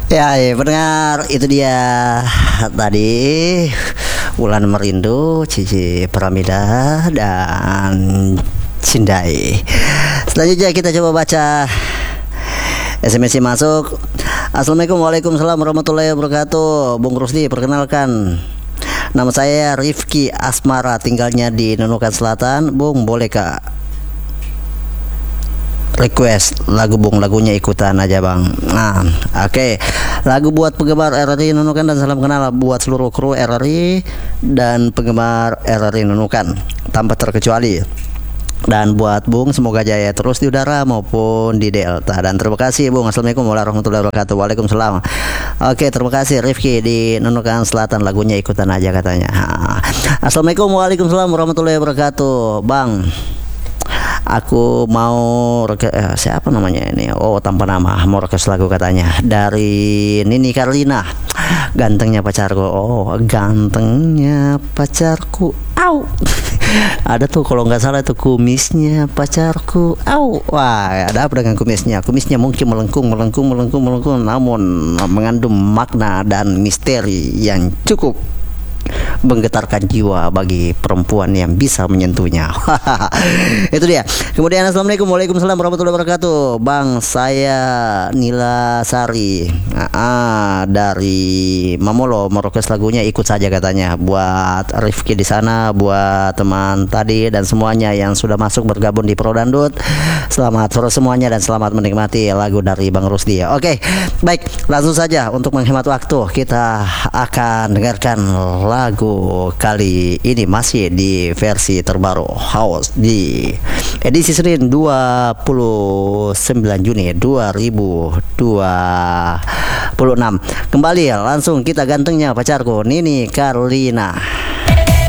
Ya, pendengar, itu dia tadi Wulan Merindu, Cici Pramida dan Cindai. Selanjutnya kita coba baca SMS yang masuk. Assalamualaikum, waalaikumsalam warahmatullahi wabarakatuh. Bung Rusdi, perkenalkan, nama saya Rifki Asmara, tinggalnya di Nunukan Selatan. Bung, boleh kak request lagu Bung, lagunya ikutan aja bang. Nah, oke. Lagu buat penggemar RRI Nunukan dan salam kenal buat seluruh kru RRI dan penggemar RRI Nunukan tanpa terkecuali. Dan buat Bung, semoga jaya terus di udara maupun di Delta. Dan terima kasih Bung. Assalamualaikum warahmatullahi wabarakatuh. Waalaikumsalam. Oke, terima kasih Rifki di Nunukan Selatan, lagunya ikutan aja katanya. Assalamualaikum, waalaikumsalam warahmatullahi wabarakatuh. Bang, aku mau siapa namanya ini? Oh, tanpa nama, mau request lagu katanya dari Nini Carlina. Gantengnya pacarku. Oh, gantengnya pacarku. Au. Ada tuh kalau nggak salah tuh, kumisnya pacarku. Au. Wah, ada apa dengan kumisnya? Kumisnya mungkin melengkung, namun mengandung makna dan misteri yang cukup menggetarkan jiwa bagi perempuan yang bisa menyentuhnya. Itu dia. Kemudian assalamualaikum, waalaikumsalam warahmatullahi wabarakatuh. Bang, saya Nila Sari dari Mamolo, merokes lagunya ikut saja katanya. Buat Rifki di sana, buat teman tadi dan semuanya yang sudah masuk bergabung di Pro Dangdut. Selamat sore semuanya dan selamat menikmati lagu dari Bang Rusdi. Oke, baik, langsung saja untuk menghemat waktu kita akan dengarkan lagu kali ini masih di versi terbaru House di edisi Senin 29 Juni 2026. Kembali langsung kita gantengnya pacarku Nini Carlina.